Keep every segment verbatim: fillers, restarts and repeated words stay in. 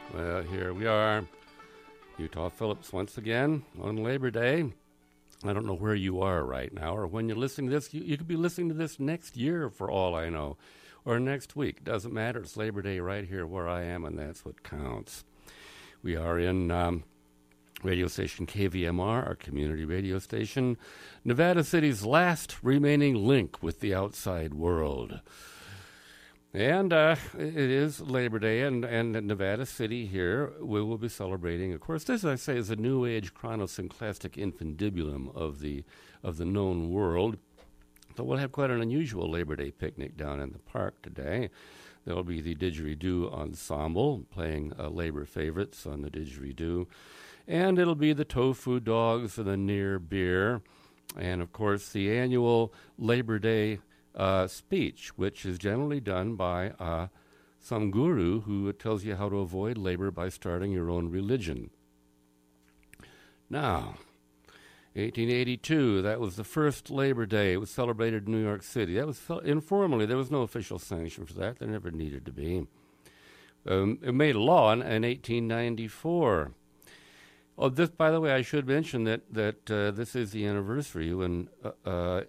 Well, here we are, Utah Phillips once again on Labor Day. I don't know where you are right now or when you're listening to this. You, you could be listening to this next year for all I know, or next week. Doesn't matter. It's Labor Day right here where I am, and that's what counts. We are in um, radio station K V M R, our community radio station, Nevada City's last remaining link with the outside world. And uh, it is Labor Day, and, and in Nevada City here, we will be celebrating, of course, this, I say, is a New Age chronosynclastic infundibulum of the of the known world. So we'll have quite an unusual Labor Day picnic down in the park today. There will be the Didgeridoo Ensemble playing uh, labor favorites on the Didgeridoo. And it'll be the Tofu Dogs and the Near Beer. And, of course, the annual Labor Day Uh, speech, which is generally done by uh, some guru who tells you how to avoid labor by starting your own religion. Now, eighteen eighty-two, that was the first Labor Day. It was celebrated in New York City. That was fel- informally. There was no official sanction for that. There never needed to be. Um, it made law in, in eighteen ninety-four. Oh, this, by the way, I should mention that that uh, this is the anniversary when uh, uh,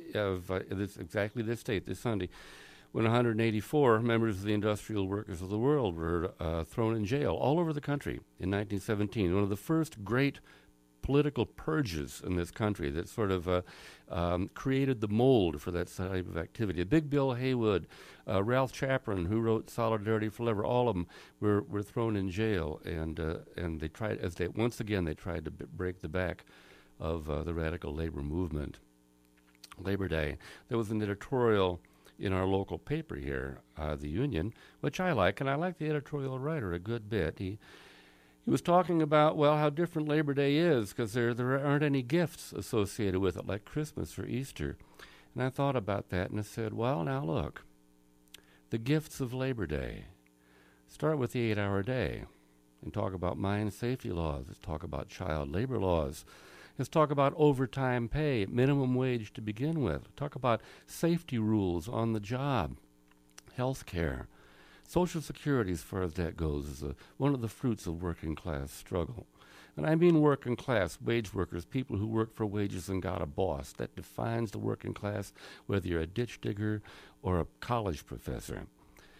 of uh, this exactly this date, this Sunday, when one hundred eighty-four members of the Industrial Workers of the World were uh, thrown in jail all over the country in nineteen seventeen. One of the first great political purges in this country that sort of uh, um, created the mold for that type of activity. Big Bill Haywood, uh, Ralph Chaplin, who wrote Solidarity Forever, all of them were, were thrown in jail, and uh, and they tried, as they once again they tried to b- break the back of uh, the radical labor movement. Labor Day. There was an editorial in our local paper here, uh, the Union, which I like, and I like the editorial writer a good bit. He he was talking about, well, how different Labor Day is, because there there aren't any gifts associated with it, like Christmas or Easter. And I thought about that, and I said, well, now look, the gifts of Labor Day. Start with the eight-hour day, and talk about mine safety laws. Let's talk about child labor laws. Let's talk about overtime pay, minimum wage to begin with. Talk about safety rules on the job, health care. Social Security, as far as that goes, is a, one of the fruits of working class struggle. And I mean working class, wage workers, people who work for wages and got a boss. That defines the working class, whether you're a ditch digger or a college professor.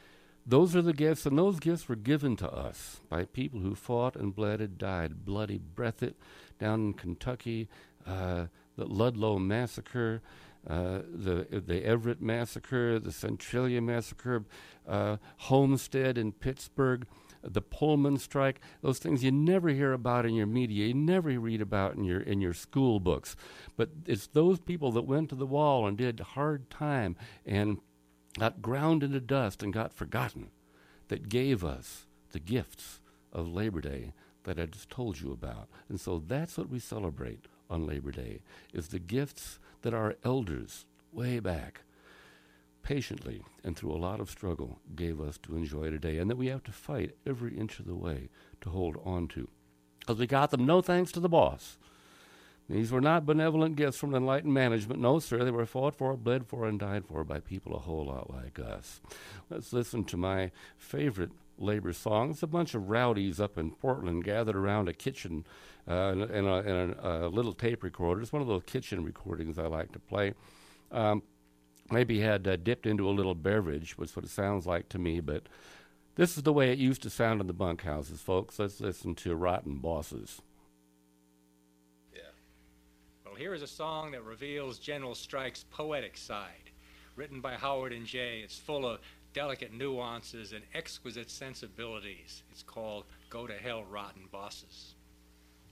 Those are the gifts, and those gifts were given to us by people who fought and bled and died. Bloody Breathitt down in Kentucky, uh, the Ludlow Massacre, uh, the the Everett Massacre, the Centralia Massacre, uh, Homestead in Pittsburgh, the Pullman strike. Those things you never hear about in your media, you never read about in your in your school books. But it's those people that went to the wall and did hard time and got ground into dust and got forgotten, that gave us the gifts of Labor Day that I just told you about. And so that's what we celebrate on Labor Day, is the gifts that our elders way back patiently and through a lot of struggle gave us to enjoy today, and that we have to fight every inch of the way to hold on to. Because we got them no thanks to the boss. These were not benevolent gifts from enlightened management. No, sir, they were fought for, bled for, and died for by people a whole lot like us. Let's listen to my favorite labor song. It's a bunch of rowdies up in Portland gathered around a kitchen uh, and, a, and a, a little tape recorder. It's one of those kitchen recordings I like to play. Um, maybe had uh, dipped into a little beverage, which is what it sounds like to me, but this is the way it used to sound in the bunkhouses, folks. Let's listen to Rotten Bosses. Here is a song that reveals General Strike's poetic side. Written by Howard and Jay, it's full of delicate nuances and exquisite sensibilities. It's called Go to Hell, Rotten Bosses.